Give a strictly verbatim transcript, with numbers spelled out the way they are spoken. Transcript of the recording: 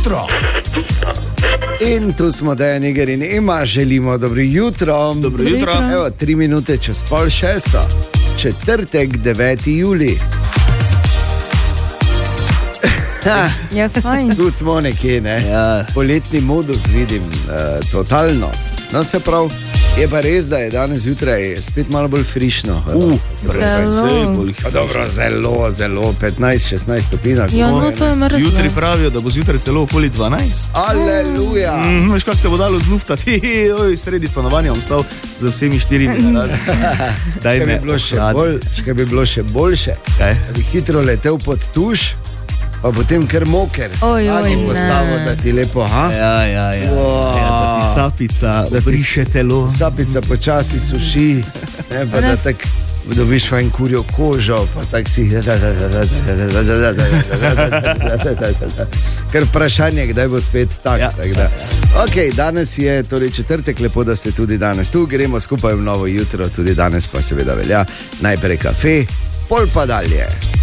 jutro. In tu smo, da je Niger in Ema, želimo dobro jutro. Dobro jutro. Evo, tri minute čez pol šesto, četrtek, deveti julij. Ja, fajn. Tu smo nekje, ne? Ja. Poletni modus vidim, uh, totalno. No, se prav, je pa res, da je danes zjutraj spet malo bolj frišno. Uh, Zelo. Dobro, zelo, zelo, petnajst šestnajst stopinj. Ja, no, to je mrzlo. Jutri pravijo, da bo zjutraj celo okoli dvanajst. Aleluja! Mm, veš, kako se bo dalo zluftati, oj, sredi stanovanja bom stal z vsemi štirimi narazi. Daj Kaj me bi bilo še, ohrani. bolj, kaj bi bilo še boljše, Kaj? da bi hitro letel pod tuš, pa potem kar moker, Oj, oj, stani ne. postavo, da ti lepo, ha? Ja, ja, ja. Wow. Ja, da ti sapica Da ti- briše telo. Sapica počasi suši, ne, pa da tak dobiš fajn kurjo kožo, pa tak si... Ker vprašanje, kdaj bo spet tak. Ja. tak da. Ok, danes je torej četrtek, lepo, da ste tudi danes tu, gremo skupaj v novo jutro, tudi danes pa seveda velja najprej kafe, pol pa dalje.